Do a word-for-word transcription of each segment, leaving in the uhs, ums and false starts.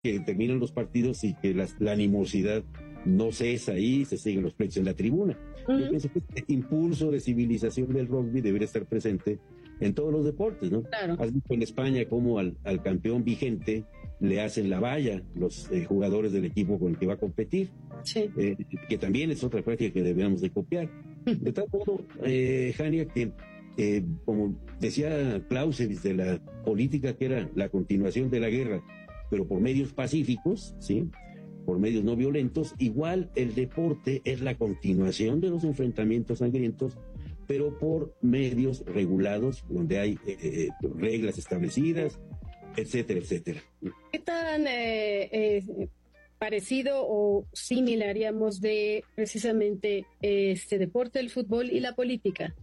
que terminan los partidos y que las, la animosidad no cesa ahí, se siguen los pleitos en la tribuna. Uh-huh. Yo pienso que este impulso de civilización del rugby debería estar presente en todos los deportes, ¿no? Claro. Has visto en España cómo al, al campeón vigente le hacen la valla los eh, jugadores del equipo con el que va a competir, sí. eh, que también es otra práctica que debemos de copiar. De tal modo, eh, Jania, que eh, como decía Clausewitz de la política, que era la continuación de la guerra, pero por medios pacíficos, ¿sí?, por medios no violentos, igual el deporte es la continuación de los enfrentamientos sangrientos, pero por medios regulados, donde hay eh, reglas establecidas, etcétera, etcétera. ¿Qué tan eh, eh, parecido o similar haríamos de precisamente este deporte, el fútbol y la política?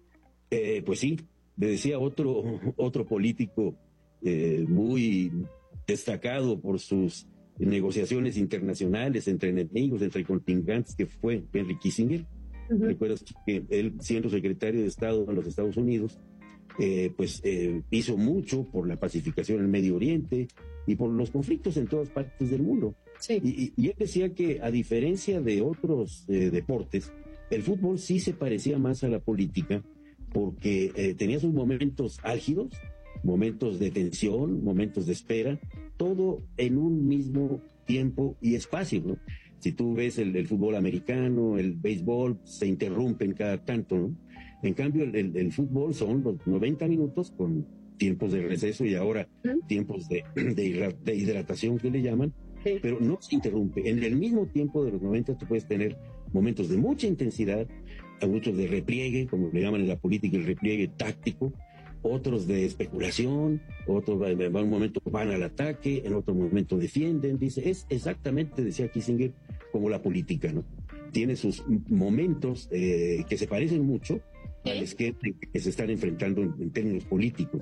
Eh, pues sí, me decía otro, otro político eh, muy destacado por sus negociaciones internacionales entre enemigos, entre contingentes, que fue Henry Kissinger. Uh-huh. Recuerdas que él, siendo secretario de Estado en los Estados Unidos, eh, pues eh, hizo mucho por la pacificación en el Medio Oriente y por los conflictos en todas partes del mundo. Sí. Y, y él decía que, a diferencia de otros eh, deportes, el fútbol sí se parecía más a la política, porque eh, tenía sus momentos álgidos, momentos de tensión, momentos de espera, todo en un mismo tiempo y espacio, ¿no? Si tú ves el, el fútbol americano, el béisbol, se interrumpen cada tanto, ¿no? En cambio, el, el, el fútbol son los noventa minutos con tiempos de receso y ahora ¿Mm? tiempos de, de, de hidratación, que le llaman, sí. Pero no se interrumpe. En el mismo tiempo de los noventa tú puedes tener momentos de mucha intensidad, muchos de repliegue, como le llaman en la política, el repliegue táctico, otros de especulación, otros en un momento van al ataque, en otro momento defienden. Dice, es exactamente, decía Kissinger, como la política, ¿no? Tiene sus momentos eh, que se parecen mucho ¿Sí? al esquema que se están enfrentando en, en términos políticos.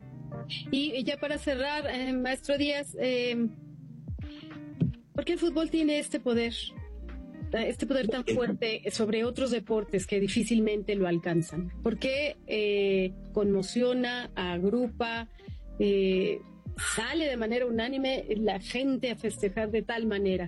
Y ya para cerrar, eh, maestro Díaz, eh, ¿por qué el fútbol tiene este poder? Este poder tan fuerte sobre otros deportes que difícilmente lo alcanzan. ¿Por qué eh, conmociona, agrupa, eh, sale de manera unánime la gente a festejar de tal manera?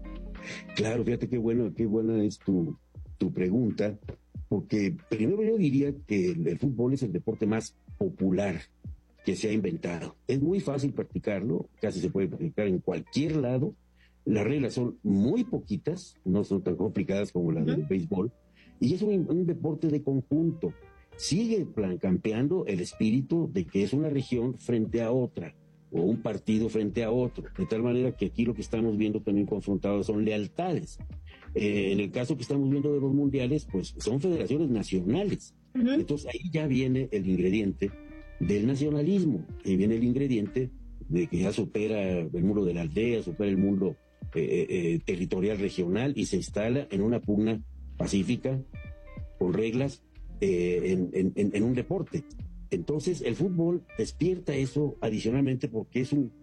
Claro, fíjate qué bueno, qué buena es tu, tu pregunta, porque primero yo diría que el, el fútbol es el deporte más popular que se ha inventado. Es muy fácil practicarlo, casi se puede practicar en cualquier lado. Las reglas son muy poquitas, no son tan complicadas como las uh-huh. del béisbol, y es un, un deporte de conjunto. Sigue plan, campeando el espíritu de que es una región frente a otra, o un partido frente a otro, de tal manera que aquí lo que estamos viendo también confrontados son lealtades. Eh, en el caso que estamos viendo de los mundiales, pues son federaciones nacionales. Uh-huh. Entonces ahí ya viene el ingrediente del nacionalismo, y viene el ingrediente de que ya supera el mundo de la aldea, supera el mundo Eh, eh, territorial regional y se instala en una pugna pacífica con reglas eh, en, en, en un deporte. Entonces el fútbol despierta eso adicionalmente porque es un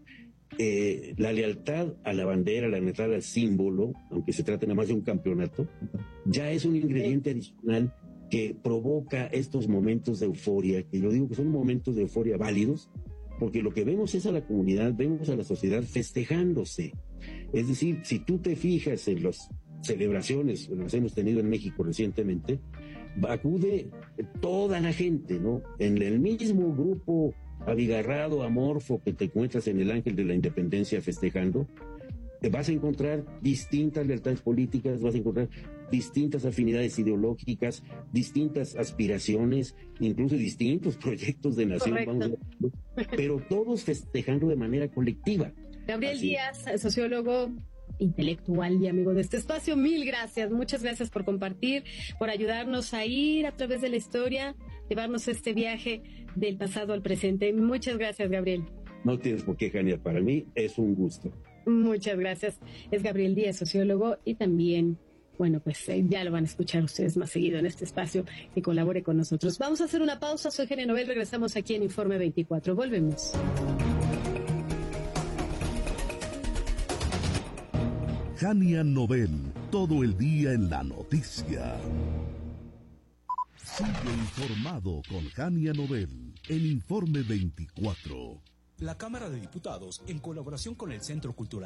eh, la lealtad a la bandera, la lealtad al símbolo, aunque se trate nada más de un campeonato, ya es un ingrediente adicional que provoca estos momentos de euforia, que yo digo que son momentos de euforia válidos, porque lo que vemos es a la comunidad, vemos a la sociedad festejándose. Es decir, si tú te fijas en las celebraciones, las hemos tenido en México recientemente, acude toda la gente, ¿no? En el mismo grupo abigarrado, amorfo que te encuentras en el Ángel de la Independencia festejando, te vas a encontrar distintas lealtades políticas, vas a encontrar distintas afinidades ideológicas, distintas aspiraciones, incluso distintos proyectos de nación, vamos a decirlo, pero todos festejando de manera colectiva. Gabriel Así. Díaz, sociólogo, intelectual y amigo de este espacio, mil gracias, muchas gracias por compartir, por ayudarnos a ir a través de la historia, llevarnos este viaje del pasado al presente. Muchas gracias, Gabriel. No tienes por qué, Jania, para mí es un gusto. Muchas gracias. Es Gabriel Díaz, sociólogo, y también, bueno, pues eh, ya lo van a escuchar ustedes más seguido en este espacio, que colabore con nosotros. Vamos a hacer una pausa. Soy Jania Novel, regresamos aquí en Informe veinticuatro. Volvemos. Jania Novel, todo el día en la noticia. Sigue informado con Jania Novel en Informe veinticuatro. La Cámara de Diputados, en colaboración con el Centro Cultural